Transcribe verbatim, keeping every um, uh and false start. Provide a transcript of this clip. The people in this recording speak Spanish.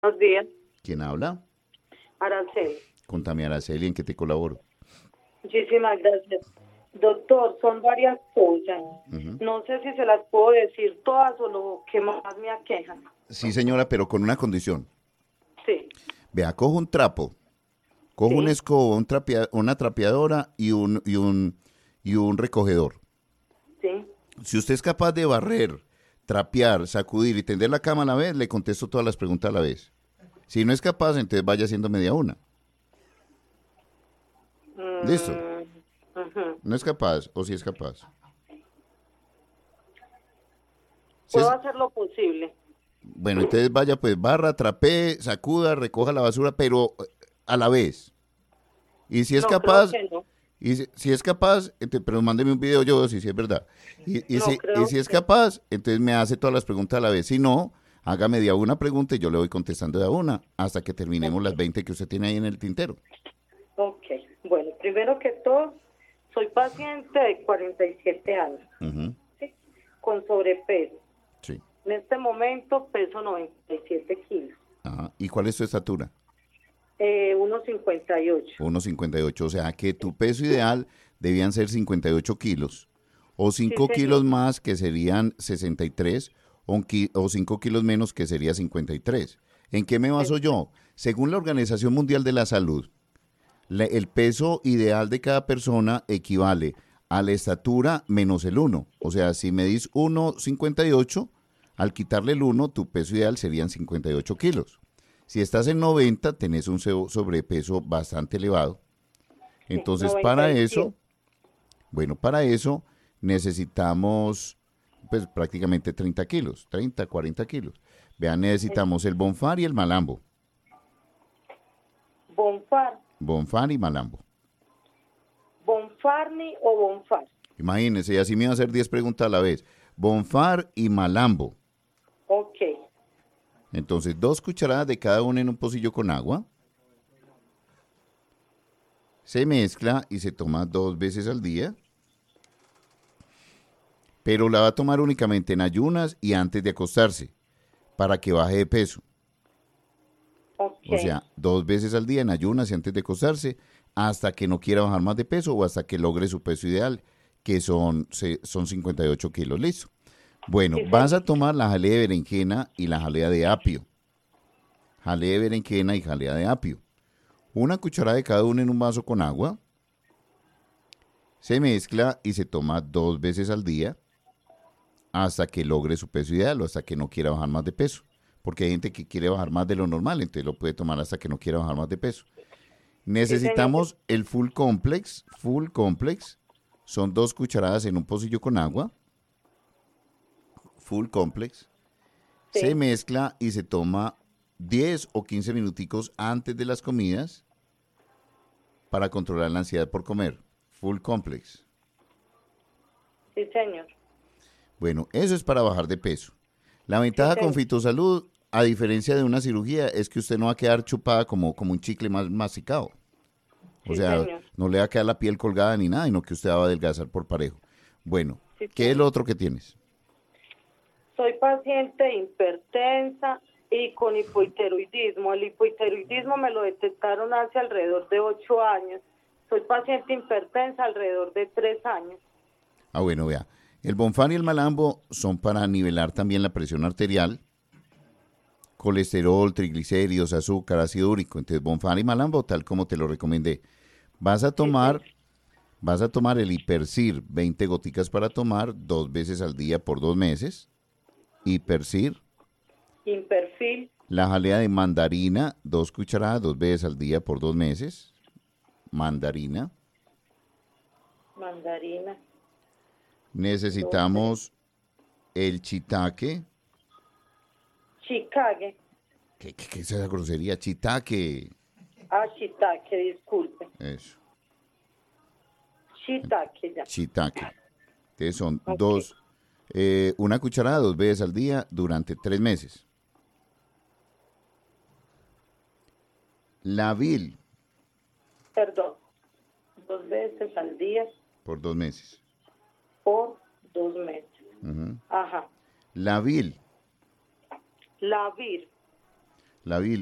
Buenos días, ¿Quién habla? Araceli. Contame, Araceli, ¿en qué te colaboro? Muchísimas gracias. Doctor, son varias cosas. Ujú. No sé si se las puedo decir todas o lo que más me aquejan. Sí, señora, pero con una condición. Sí, Vea, cojo un trapo, cojo un sí, escobo, un trapea- una trapeadora y un, y, un, y un recogedor. sí. Si usted es capaz de barrer, trapear, sacudir y tender la cama a la vez, le contesto todas las preguntas a la vez. Si no es capaz, entonces vaya haciendo media una. ¿Listo? Mm, ujú. ¿No es capaz o si es capaz? Si Puedo es, hacer lo posible. bueno, entonces vaya pues barra, trapee, sacuda, recoja la basura, pero eh, a la vez. Y si es No, creo capaz, que no. y si, si es capaz, ente- pero mándeme un video yo, si, si es verdad. Y, y No, si, y creo si es que capaz, entonces me hace todas las preguntas a la vez. Si no, hágame de a una pregunta y yo le voy contestando de a una hasta que no. terminemos las Ok, veinte que usted tiene ahí en el tintero. ok. Bueno, primero que todo, soy paciente de cuarenta y siete años, Ujú. ¿sí? Con sobrepeso. Sí. En este momento peso noventa y siete kilos, Ajá. ¿Y cuál es tu estatura? eh, uno cincuenta y ocho. Uno cincuenta y ocho. O sea que tu peso ideal debían ser cincuenta y ocho kilos. O Sí, cinco señor. kilos más que serían sesenta y tres. O, un ki- o cinco kilos menos que sería cincuenta y tres. ¿En qué me baso Exacto. yo? Según la Organización Mundial de la Salud, la- el peso ideal de cada persona equivale a la estatura menos el uno. O sea, si medís uno cincuenta y ocho, al quitarle el uno, tu peso ideal serían cincuenta y ocho kilos. Si estás en noventa, tenés un so- sobrepeso bastante elevado. Sí, Entonces, noventa para y eso, siete. bueno, para eso necesitamos pues prácticamente treinta kilos, treinta, cuarenta kilos. Vean, necesitamos el bonfar y el malambo. Bonfar, Bonfar y malambo. Bonfarni o Bonfar. Imagínense, y así me iba a hacer diez preguntas a la vez. Bonfar y malambo. Ok, Entonces, dos cucharadas de cada una en un pocillo con agua. Se mezcla y se toma dos veces al día. Pero la va a tomar únicamente en ayunas y antes de acostarse, para que baje de peso. ok. O sea, dos veces al día en ayunas y antes de acostarse, hasta que no quiera bajar más de peso o hasta que logre su peso ideal, que son, se- son cincuenta y ocho kilos. Listo. Bueno, Sí, vas a señor. tomar la jalea de berenjena y la jalea de apio. Jalea de berenjena y jalea de apio. Una cucharada de cada uno en un vaso con agua. Se mezcla y se toma dos veces al día hasta que logre su peso ideal o hasta que no quiera bajar más de peso. Porque hay gente que quiere bajar más de lo normal, entonces lo puede tomar hasta que no quiera bajar más de peso. Sí, señor. Necesitamos el full complex. Full complex son dos cucharadas en un pocillo con agua. Full complex. Se Sí. mezcla y se toma diez o quince minuticos antes de las comidas para controlar la ansiedad por comer. Full complex. Sí, señor. Bueno, eso es para bajar de peso. La Sí, ventaja con señor. Fitosalud, a diferencia de una cirugía, es que usted no va a quedar chupada como, como un chicle más masticado. O Sí, sea, señor. no le va a quedar la piel colgada ni nada, sino que usted va a adelgazar por parejo. Bueno, Sí, ¿qué es señor. lo otro que tienes? Soy paciente hipertensa y con hipotiroidismo. El hipotiroidismo me lo detectaron hace alrededor de ocho años. Soy paciente hipertensa alrededor de tres años. Ah, bueno, vea. El Bonfar y el Malambo son para nivelar también la presión arterial, colesterol, triglicéridos, azúcar, ácido úrico. Entonces, Bonfar y Malambo, tal como te lo recomendé. Vas a Sí, tomar, señor. vas a tomar el Hipercir, veinte goticas para tomar dos veces al día por dos meses. Hipercir, Imperfil, la jalea de mandarina, dos cucharadas, dos veces al día por dos meses. Mandarina. mandarina, dos veces. Necesitamos el chitaque. Chicague. ¿Qué, qué, qué es esa grosería? Chitaque. Ah, shiitake, disculpe. Eso. Shiitake, ya. Chitaque. Entonces son Ok, dos, eh, una cucharada dos veces al día durante tres meses. Lavil perdón. Dos veces al día por dos meses. por dos meses. Ujú. Ajá. Lavil Lavir, la,